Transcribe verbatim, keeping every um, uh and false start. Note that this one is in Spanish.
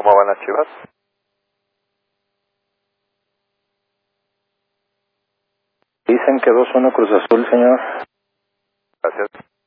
¿Cómo van las Chivas? Dicen que dos uno Cruz Azul, señor. Gracias.